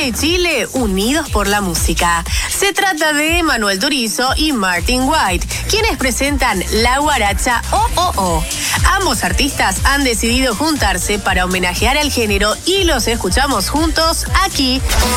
Argentina y Chile unidos por la música. Se trata de Manuel Turizo y Martin White, quienes presentan la guaracha Oh Oh Oh. Ambos artistas han decidido juntarse para homenajear al género y los escuchamos juntos aquí